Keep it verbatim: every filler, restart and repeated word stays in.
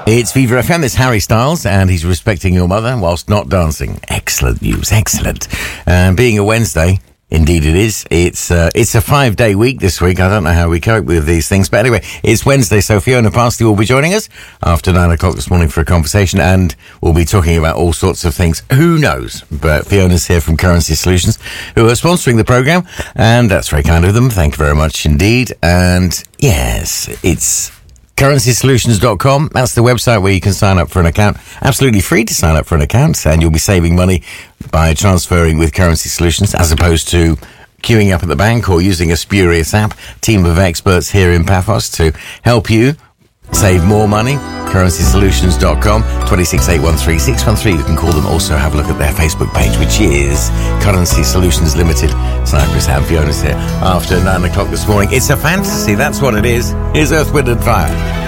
It's Viva F M, it's Harry Styles, and he's respecting your mother whilst not dancing. Excellent news, excellent. And uh, being a Wednesday, indeed it is, it's uh, it's a five-day week this week. I don't know how we cope with these things, but anyway, it's Wednesday, so Fiona Parsley will be joining us after nine o'clock this morning for a conversation, and we'll be talking about all sorts of things. Who knows? But Fiona's here from Currency Solutions, who are sponsoring the programme, and that's very kind of them. Thank you very much indeed. And yes, it's currency solutions dot com. That's the website where you can sign up for an account. Absolutely free to sign up for an account, and you'll be saving money by transferring with Currency Solutions as opposed to queuing up at the bank or using a spurious app. Team of experts here in Paphos to help you save more money. currency solutions dot com, two six eight one three six one three. You can call them. Also have a look at their Facebook page, which is Currency Solutions Limited. Cyprus and Fiona's here after nine o'clock this morning. It's a fantasy, that's what it is. Here's Earth, Wind and Fire.